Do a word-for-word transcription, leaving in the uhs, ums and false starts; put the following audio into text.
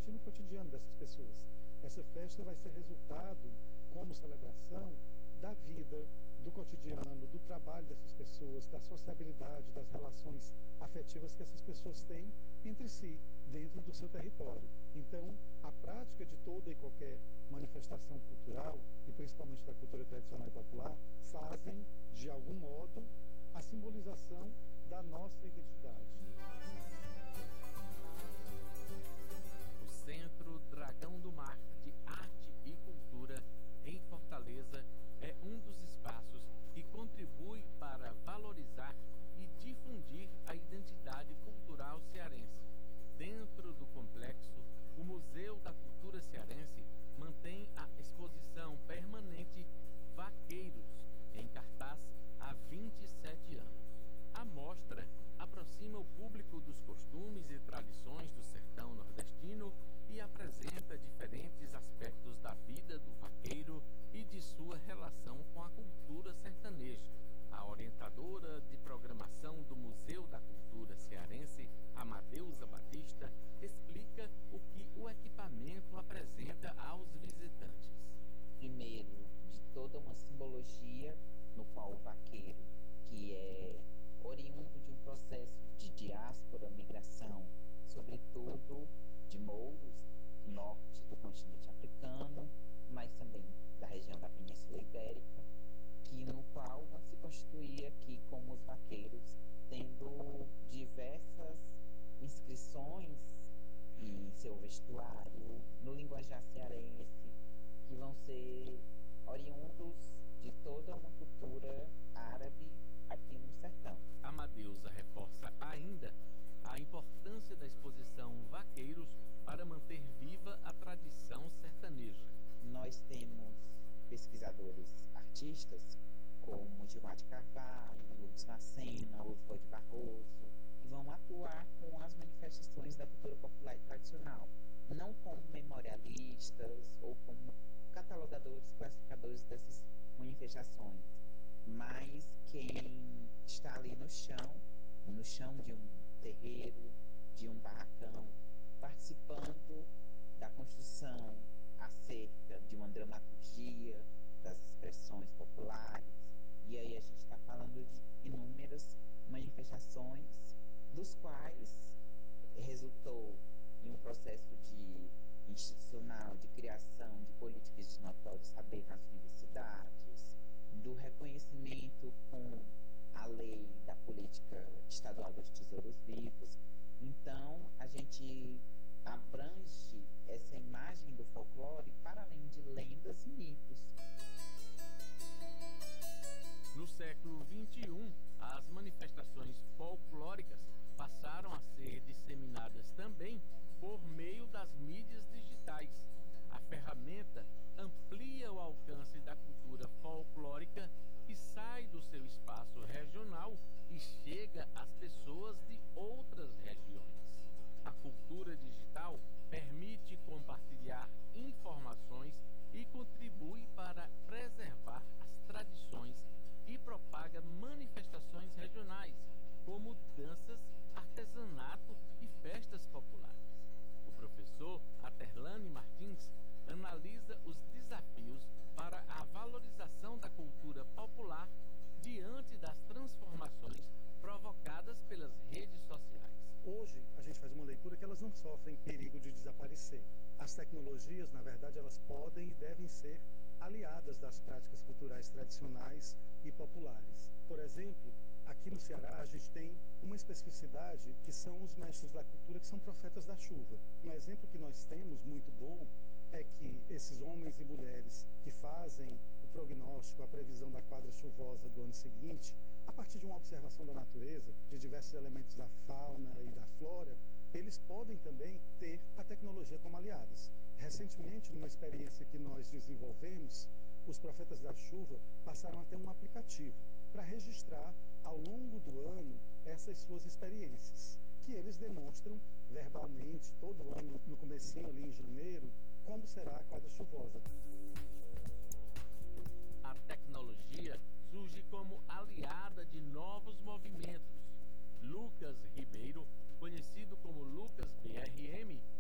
refletir no cotidiano dessas pessoas. Essa festa vai ser resultado, como celebração, da vida, do cotidiano, do trabalho dessas pessoas, da sociabilidade, das relações afetivas que essas pessoas têm entre si, dentro do seu território. Então, a prática de toda e qualquer manifestação cultural, e principalmente da cultura tradicional e popular, fazem, de algum modo, a simbolização da nossa identidade. O Centro Dragão do Mar de Arte e Cultura, em Fortaleza, é um dos espaços que contribui para valorizar e difundir a identidade cultural cearense. Dentro do complexo, o Museu da Cultura Cearense mantém a exposição permanente Vaqueiros, em cartaz há vinte e sete anos. A mostra aproxima o público dos costumes e tradições do sertão nordestino e apresenta diferentes aspectos da vida do vaqueiro e de sua relação com a cultura sertaneja. A orientadora de programação do Museu da Cultura Cearense, Amadeusa Batista, explica o que o equipamento apresenta aos visitantes. Primeiro, de toda uma simbologia no qual o vaqueiro, que é oriundo de um processo de diáspora, migração, sobretudo de mouros do norte do continente africano, mas também da região da Península Ibérica, que no qual vão se constituir aqui como os vaqueiros, tendo diversas inscrições em seu vestuário, no linguajar cearense, que vão ser oriundos de toda uma cultura árabe aqui no sertão. Amadeusa reforça ainda a importância da exposição Vaqueiros para manter viva a tradição sertaneja. Nós temos pesquisadores artistas como Gilmar de Carvalho, Lourdes Macena, Oswald Barroso, que vão atuar com as manifestações da cultura popular e tradicional, não como memorialistas ou como catalogadores, classificadores dessas manifestações, mas quem está ali no chão, no chão de um terreiro, de um barracão, participando da construção acerca de uma dramaturgia, das expressões populares. E aí a gente está falando de inúmeras manifestações, dos quais resultou em um processo de institucional de criação de políticas de notório saber nas universidades, do reconhecimento com a lei da política estadual dos tesouros vivos. Então, a gente abrange essa imagem do folclore para além de lendas e mitos. No século vinte e um, as manifestações folclóricas passaram a ser disseminadas também por meio das mídias digitais. A ferramenta amplia o alcance da cultura folclórica que sai do seu espaço regional e chega às pessoas de outras regiões. A cultura digital permite compartilhar informações e contribui para preservar as tradições e propaga manifestações regionais, como danças, artesanato e festas populares. O professor Aterlane Martins analisa os desafios para a valorização da cultura popular diante das transformações provocadas pelas redes sociais. Hoje, a gente faz uma leitura que elas não sofrem perigo de desaparecer. As tecnologias, na verdade, elas podem e devem ser aliadas das práticas culturais tradicionais e populares. Por exemplo, aqui no Ceará, a gente tem uma especificidade que são os mestres da cultura, que são profetas da chuva. Um exemplo que nós temos muito bom é que esses homens e mulheres que fazem o prognóstico, a previsão da quadra chuvosa do ano seguinte, a partir de uma observação da natureza, de diversos elementos da fauna e da flora, eles podem também ter a tecnologia como aliados. Recentemente, numa experiência que nós desenvolvemos, os profetas da chuva passaram a ter um aplicativo para registrar ao longo do ano essas suas experiências, que eles demonstram verbalmente todo ano, no comecinho ali em janeiro, como será a quadra chuvosa. A tecnologia surge como aliada de novos movimentos. Lucas Ribeiro, conhecido como Lucas B R M,